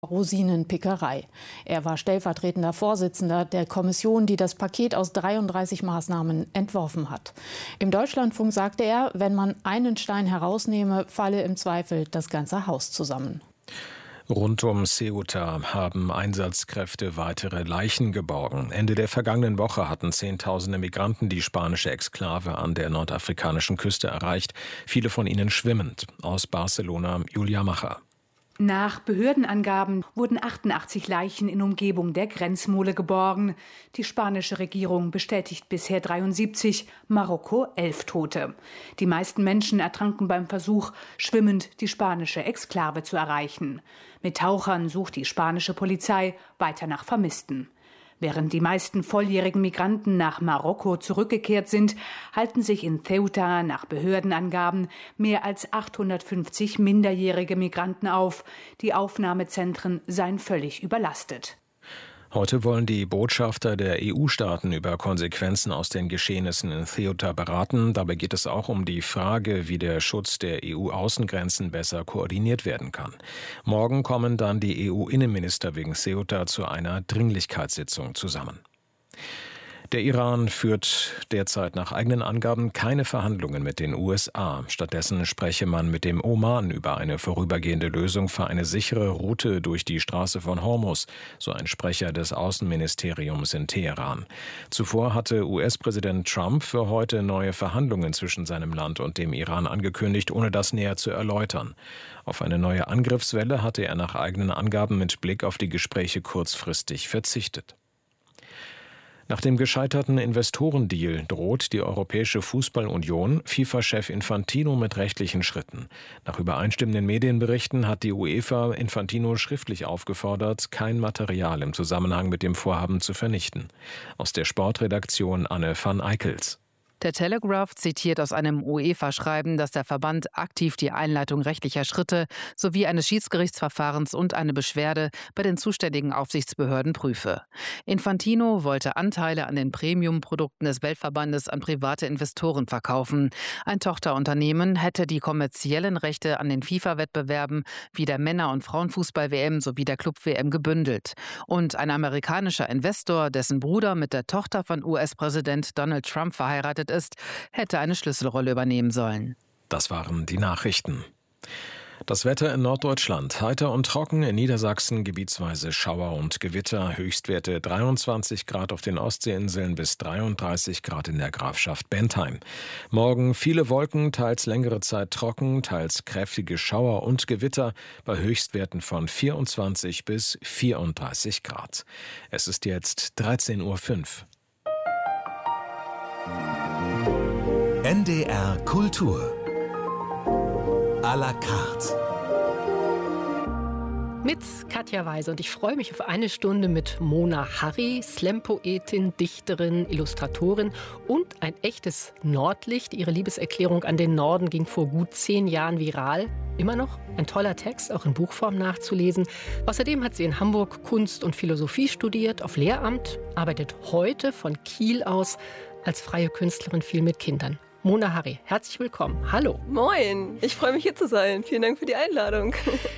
Rosinenpickerei. Er war stellvertretender Vorsitzender der Kommission, die das Paket aus 33 Maßnahmen entworfen hat. Im Deutschlandfunk sagte er, wenn man einen Stein herausnehme, falle im Zweifel das ganze Haus zusammen. Rund um Ceuta haben Einsatzkräfte weitere Leichen geborgen. Ende der vergangenen Woche hatten Zehntausende Migranten die spanische Exklave an der nordafrikanischen Küste erreicht, viele von ihnen schwimmend. Aus Barcelona, Julia Macher. Nach Behördenangaben wurden 88 Leichen in Umgebung der Grenzmole geborgen. Die spanische Regierung bestätigt bisher 73, Marokko 11 Tote. Die meisten Menschen ertranken beim Versuch, schwimmend die spanische Exklave zu erreichen. Mit Tauchern sucht die spanische Polizei weiter nach Vermissten. Während die meisten volljährigen Migranten nach Marokko zurückgekehrt sind, halten sich in Ceuta nach Behördenangaben mehr als 850 minderjährige Migranten auf. Die Aufnahmezentren seien völlig überlastet. Heute wollen die Botschafter der EU-Staaten über Konsequenzen aus den Geschehnissen in Ceuta beraten. Dabei geht es auch um die Frage, wie der Schutz der EU-Außengrenzen besser koordiniert werden kann. Morgen kommen dann die EU-Innenminister wegen Ceuta zu einer Dringlichkeitssitzung zusammen. Der Iran führt derzeit nach eigenen Angaben keine Verhandlungen mit den USA. Stattdessen spreche man mit dem Oman über eine vorübergehende Lösung für eine sichere Route durch die Straße von Hormuz, so ein Sprecher des Außenministeriums in Teheran. Zuvor hatte US-Präsident Trump für heute neue Verhandlungen zwischen seinem Land und dem Iran angekündigt, ohne das näher zu erläutern. Auf eine neue Angriffswelle hatte er nach eigenen Angaben mit Blick auf die Gespräche kurzfristig verzichtet. Nach dem gescheiterten Investorendeal droht die Europäische Fußballunion FIFA-Chef Infantino mit rechtlichen Schritten. Nach übereinstimmenden Medienberichten hat die UEFA Infantino schriftlich aufgefordert, kein Material im Zusammenhang mit dem Vorhaben zu vernichten. Aus der Sportredaktion Anne van Eickels. Der Telegraph zitiert aus einem UEFA-Schreiben, dass der Verband aktiv die Einleitung rechtlicher Schritte sowie eines Schiedsgerichtsverfahrens und eine Beschwerde bei den zuständigen Aufsichtsbehörden prüfe. Infantino wollte Anteile an den Premium-Produkten des Weltverbandes an private Investoren verkaufen. Ein Tochterunternehmen hätte die kommerziellen Rechte an den FIFA-Wettbewerben wie der Männer- und Frauenfußball-WM sowie der Club-WM gebündelt. Und ein amerikanischer Investor, dessen Bruder mit der Tochter von US-Präsident Donald Trump verheiratet ist, hätte eine Schlüsselrolle übernehmen sollen. Das waren die Nachrichten. Das Wetter in Norddeutschland: heiter und trocken, in Niedersachsen gebietsweise Schauer und Gewitter, Höchstwerte 23 Grad auf den Ostseeinseln bis 33 Grad in der Grafschaft Bentheim. Morgen viele Wolken, teils längere Zeit trocken, teils kräftige Schauer und Gewitter bei Höchstwerten von 24 bis 34 Grad. Es ist jetzt 13:05 Uhr. NDR Kultur à la carte. Mit Katja Weise, und ich freue mich auf eine Stunde mit Mona Harry, Slam-Poetin, Dichterin, Illustratorin und ein echtes Nordlicht. Ihre Liebeserklärung an den Norden ging vor gut 10 Jahren viral. Immer noch ein toller Text, auch in Buchform nachzulesen. Außerdem hat sie in Hamburg Kunst und Philosophie studiert, auf Lehramt, arbeitet heute von Kiel aus als freie Künstlerin viel mit Kindern. Mona Harry, herzlich willkommen. Hallo. Moin, ich freue mich hier zu sein. Vielen Dank für die Einladung.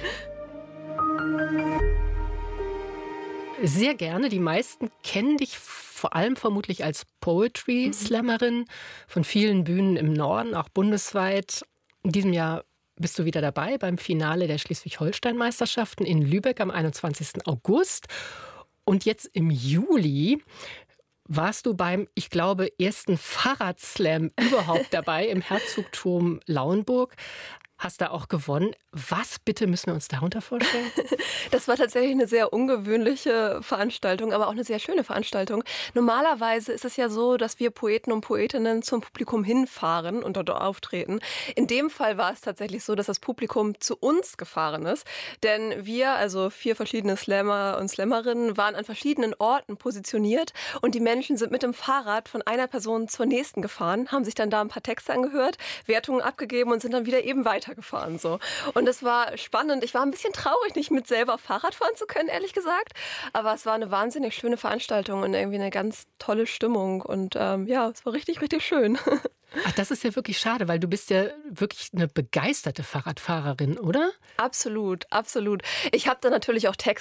Sehr gerne. Die meisten kennen dich vor allem vermutlich als Poetry-Slammerin von vielen Bühnen im Norden, auch bundesweit. In diesem Jahr bist du wieder dabei beim Finale der Schleswig-Holstein-Meisterschaften in Lübeck am 21. August. Und jetzt im Juli warst du beim, ich glaube, ersten Fahrradslam überhaupt dabei im Herzogtum Lauenburg. Hast da auch gewonnen. Was bitte müssen wir uns darunter vorstellen? Das war tatsächlich eine sehr ungewöhnliche Veranstaltung, aber auch eine sehr schöne Veranstaltung. Normalerweise ist es ja so, dass wir Poeten und Poetinnen zum Publikum hinfahren und dort auftreten. In dem Fall war es tatsächlich so, dass das Publikum zu uns gefahren ist. Denn wir, also 4 verschiedene Slammer und Slammerinnen, waren an verschiedenen Orten positioniert. Und die Menschen sind mit dem Fahrrad von einer Person zur nächsten gefahren, haben sich dann da ein paar Texte angehört, Wertungen abgegeben und sind dann wieder eben weitergefahren. So. Und es war spannend. Ich war ein bisschen traurig, nicht mit selber Fahrrad fahren zu können, ehrlich gesagt. Aber es war eine wahnsinnig schöne Veranstaltung und irgendwie eine ganz tolle Stimmung. Und ja, es war richtig, richtig schön. Ach, das ist ja wirklich schade, weil du bist ja wirklich eine begeisterte Fahrradfahrerin, oder? Absolut, absolut. Ich habe da natürlich auch Texte